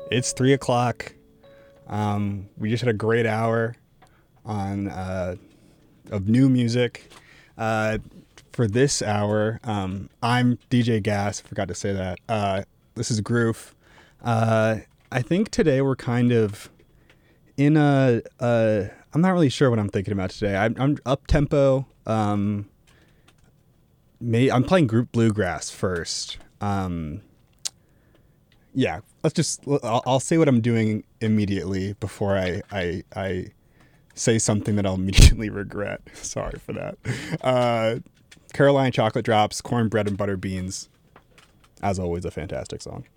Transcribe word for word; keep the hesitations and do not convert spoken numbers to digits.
It's three o'clock. Um, we just had a great hour on uh, of new music. Uh, for this hour, um, I'm D J Gas. Forgot to say that. Uh, this is Groove. Uh, I think today we're kind of in a. a I'm not really sure what I'm thinking about today. I'm, I'm up tempo. Um, may, I'm playing group bluegrass first. Um, yeah, let's just. I'll, I'll say what I'm doing immediately before I I, I say something that I'll immediately regret. Sorry for that. Uh, Caroline Chocolate Drops, Cornbread and Butter Beans. As always, a fantastic song.